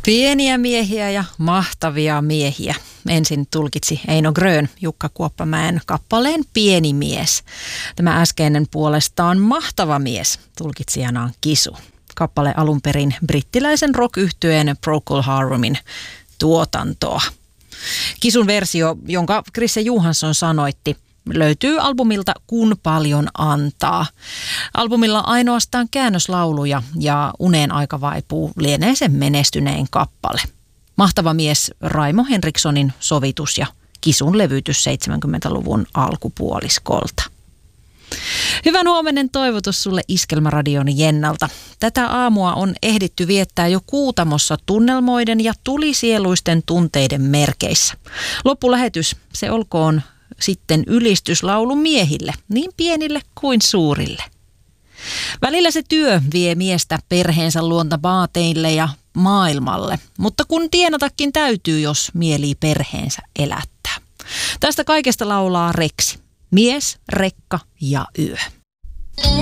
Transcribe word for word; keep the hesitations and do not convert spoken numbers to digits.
Pieniä miehiä ja mahtavia miehiä. Ensin tulkitsi Eino Grön Jukka Kuoppamäen kappaleen Pieni mies. Tämä äskeinen puolestaan Mahtava mies, tulkitsijana on Kisu. Kappale alun perin brittiläisen rock-yhtyeen Procol Harumin tuotantoa. Kisun versio, jonka Chrisse Johansson sanoitti, löytyy albumilta Kun paljon antaa. Albumilla ainoastaan käännöslauluja ja Uneen aika vaipuu lienee sen menestyneen kappale. Mahtava mies Raimo Henrikssonin sovitus ja Kisun levytys seitsemänkymmentäluvun alkupuoliskolta. Hyvän huomenen toivotus sulle Iskelmäradion Jennalta. Tätä aamua on ehditty viettää jo Kuutamossa tunnelmoiden ja tulisieluisten tunteiden merkeissä. Loppulähetys, se olkoon sitten ylistyslaulu miehille, niin pienille kuin suurille. Välillä se työ vie miestä perheensä luonta vaateille ja maailmalle, mutta kun tienatakin täytyy, jos mielii perheensä elättää. Tästä kaikesta laulaa Reksi. Mies, rekka ja yö.